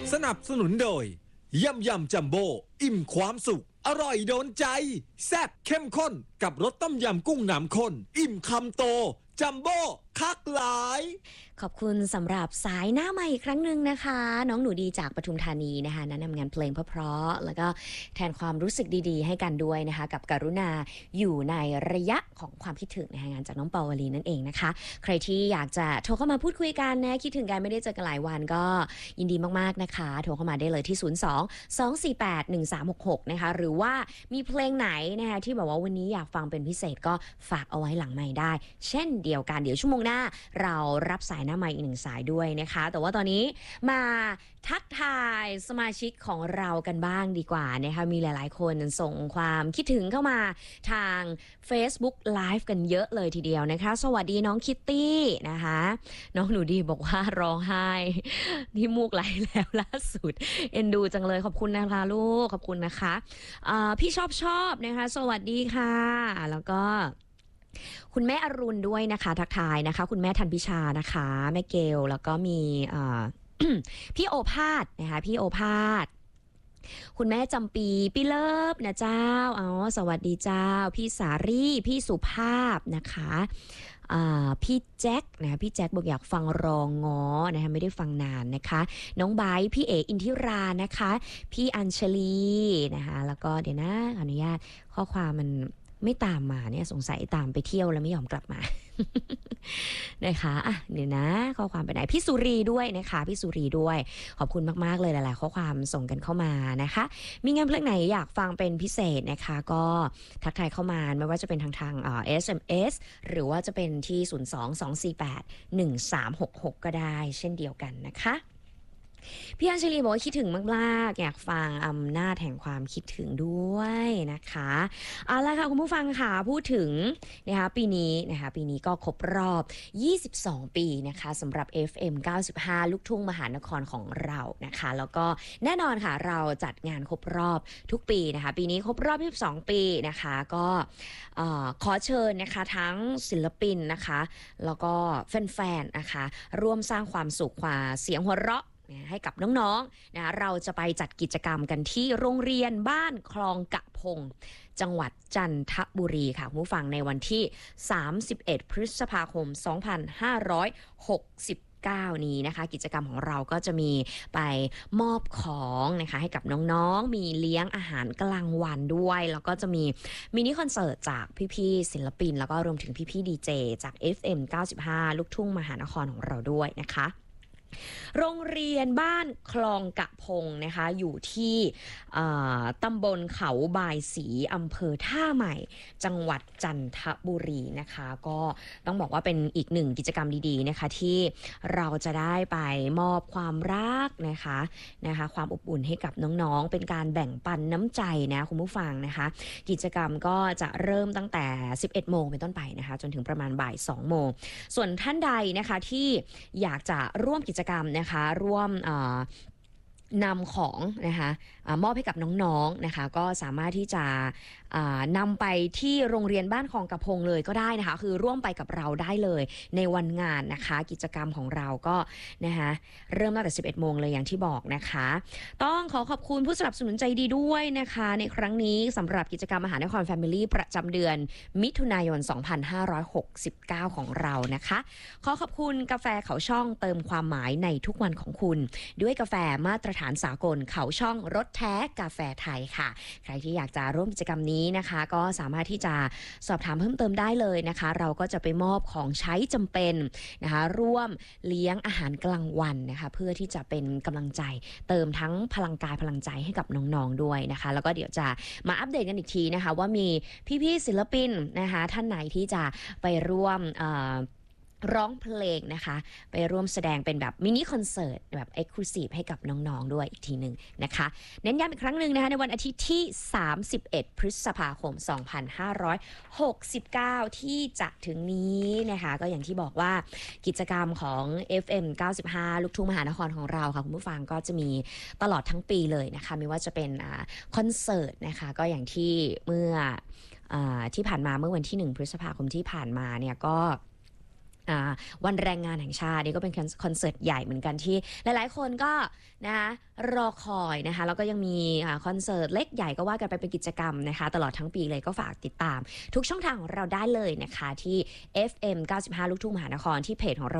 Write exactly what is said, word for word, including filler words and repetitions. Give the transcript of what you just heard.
สนับสนุนโดยยำยำจัมโบ้อิ่มความสุขอร่อยโดนใจแซ่บเข้มข้นกับรสต้มยำกุ้งน้ำข้นอิ่มคำโตจัมโบ้คักหลายขอบคุณสำหรับสายหน้าใหม่อีกครั้งหนึ่งนะคะน้องหนูดีจากปทุมธานีนะคะแนะนำงานเพลงเพราะๆแล้วก็แทนความรู้สึกดีๆให้กันด้วยนะคะกับกรุณาอยู่ในระยะของความคิดถึงนะคะงานจากน้องปาวลีนั่นเองนะคะใครที่อยากจะโทรเข้ามาพูดคุยกันนะคิดถึงกันไม่ได้เจอกันหลายวันก็ยินดีมากๆนะคะโทรเข้ามาได้เลยที่ศูนย์ สอง สอง สี่ แปด หนึ่ง สาม หก หกนะคะหรือว่ามีเพลงไหนนะคะที่บอกว่าวันนี้อยากฟังเป็นพิเศษก็ฝากเอาไว้หลังไมค์ได้เช่นเดียวกันเดี๋ยวชั่วโมงหน้าเรารับสายหน้าไมค์อีกหนึ่งสายด้วยนะคะแต่ว่าตอนนี้มาทักทายสมาชิกของเรากันบ้างดีกว่านะคะมีหลายๆคนส่งความคิดถึงเข้ามาทาง Facebook Live กันเยอะเลยทีเดียวนะคะสวัสดีน้องคิตตี้นะคะน้องหนูดีบอกว่าร้องไห้ที่มูกไหลแล้วล่าสุดเอ็นดูจังเลยขอบคุณนะคะลูกขอบคุณนะคะะพี่ชอบชอบนะคะสวัสดีค่ะแล้วก็คุณแม่อรุณด้วยนะคะทักทายนะคะคุณแม่ทันพิชานะคะแม่เกลแล้วก็มี พี่โอภาสนะคะพี่โอภาสคุณแม่จำปีพี่เลิฟนะเจ้าอ๋อสวัสดีเจ้าพี่สารีพี่สุภาพนะคะพี่แจ็คนะพี่แจ็คบอกอยากฟังรองง้อนะคะไม่ได้ฟังนานนะคะน้องไบร์พี่เออินทิรานะคะพี่อัญชลีนะคะแล้วก็เดี๋ยวนะขออนุญาตข้อความมันไม่ตามมาเนี่ยสงสัยตามไปเที่ยวแล้วไม่ยอมกลับมา นะคะอ่ะเดี๋ยวนะข้อความไปไหนพี่สุรีด้วยนะคะพี่สุรีด้วยขอบคุณมากๆเลยหลายๆข้อความส่งกันเข้ามานะคะมีงานเพลงไหนอยากฟังเป็นพิเศษนะคะก็ทักทายเข้ามาไม่ว่าจะเป็นทางทางเอ่อ เอส เอ็ม เอส หรือว่าจะเป็นที่ศูนย์ สอง สอง สี่ แปด หนึ่ง สาม หก หกก็ได้เช่นเดียวกันนะคะพี่อัญชลีบอกว่าคิดถึงมากๆอยากฟังอำนาจแห่งความคิดถึงด้วยนะคะเอาละค่ะคุณผู้ฟังค่ะพูดถึงนะคะปีนี้นะคะปีนี้ก็ครบรอบยี่สิบสองปีนะคะสำหรับ เอฟ เอ็ม เก้าสิบห้า ลูกทุ่งมหานครของเรานะคะแล้วก็แน่นอนค่ะเราจัดงานครบรอบทุกปีนะคะปีนี้ครบรอบยี่สิบสองปีนะคะก็ขอเชิญนะคะทั้งศิลปินนะคะแล้วก็แฟนๆนะคะร่วมสร้างความสุขความเสียงหัวเราะให้กับน้องๆนะเราจะไปจัดกิจกรรมกันที่โรงเรียนบ้านคลองกะพงจังหวัดจันทบุรีค่ะผู้ฟังในวันที่สามสิบเอ็ดพฤษภาคมสองพันห้าร้อยหกสิบเก้านี้นะคะกิจกรรมของเราก็จะมีไปมอบของนะคะให้กับน้องๆมีเลี้ยงอาหารกลางวันด้วยแล้วก็จะมีมินิคอนเสิร์ตจากพี่ๆศิลปินแล้วก็รวมถึงพี่ๆดีเจจาก เอฟ เอ็ม เก้าสิบห้า ลูกทุ่งมหานครของเราด้วยนะคะโรงเรียนบ้านคลองกะพงนะคะอยู่ที่ตำบลเขาบายศรีอำเภอท่าใหม่จังหวัดจันทบุรีนะคะก็ต้องบอกว่าเป็นอีกหนึ่งกิจกรรมดีๆนะคะที่เราจะได้ไปมอบความรักนะคะนะคะความอบอุ่นให้กับน้องๆเป็นการแบ่งปันน้ำใจนะคุณผู้ฟังนะคะกิจกรรมก็จะเริ่มตั้งแต่สิบเอ็ดโมงเป็นต้นไปนะคะจนถึงประมาณบ่ายสองโมงส่วนท่านใดนะคะที่อยากจะร่วมกิจกรรมนะคะร่วมนำของนะคะมอบให้กับน้องๆนะคะก็สามารถที่จะนำไปที่โรงเรียนบ้านคลองกะพงเลยก็ได้นะคะคือร่วมไปกับเราได้เลยในวันงานนะคะกิจกรรมของเราก็นะคะเริ่มตั้งแต่สิบเอ็ดโมงเลยอย่างที่บอกนะคะต้องขอขอบคุณผู้สนับสนุนใจดีด้วยนะคะในครั้งนี้สำหรับกิจกรรมมหานครแฟมิลี่ประจำเดือนมิถุนายนสองพันห้าร้อยหกสิบเก้าของเรานะคะขอขอบคุณกาแฟเขาช่องเติมความหมายในทุกวันของคุณด้วยกาแฟมาตรฐานสากลเขาช่องรสแท้กาแฟไทยค่ะใครที่อยากจะร่วมกิจกรรมนี้นะคะก็สามารถที่จะสอบถามเพิ่มเติมได้เลยนะคะเราก็จะไปมอบของใช้จำเป็นนะคะร่วมเลี้ยงอาหารกลางวันนะคะเพื่อที่จะเป็นกำลังใจเติมทั้งพลังกายพลังใจให้กับน้องๆด้วยนะคะแล้วก็เดี๋ยวจะมาอัปเดตกันอีกทีนะคะว่ามีพี่ๆศิลปินนะคะท่านไหนที่จะไปร่วมร้องเพลงนะคะไปร่วมแสดงเป็นแบบมินิคอนเสิร์ตแบบเอ็กซ์คลูซีฟให้กับน้องๆด้วยอีกทีหนึ่งนะคะเน้นย้ำอีกครั้งหนึ่งนะคะในวันอาทิตย์ที่สามสิบเอ็ดพฤษภาคมสองพันห้าร้อยหกสิบเก้าที่จะถึงนี้นะคะก็อย่างที่บอกว่ากิจกรรมของ เอฟ เอ็ม เก้าสิบห้า ลูกทุ่งมหานครของเราค่ะคุณผู้ฟังก็จะมีตลอดทั้งปีเลยนะคะไม่ว่าจะเป็นคอนเสิร์ตนะคะก็อย่างที่เมื่อที่ผ่านมาเมื่อวันที่หนึ่งพฤษภาคมที่ผ่านมาเนี่ยก็อ่าวันแรงงานแห่งชาตินี่ก็เป็นคอนคอนเสิร์ตใหญ่เหมือนกันที่หลายๆ คนก็นะคะรอคอยนะคะแล้วก็ยังมีอ่าคอนเสิร์ตเล็กใหญ่ก็ว่ากันไปเป็นกิจกรรมนะคะตลอดทั้งปีเลยก็ฝากติดตามทุกช่องทางของเราได้เลยนะคะที่ เอฟ เอ็ม เก้าสิบห้า ลูกทุ่งมหานครที่เพจของเรา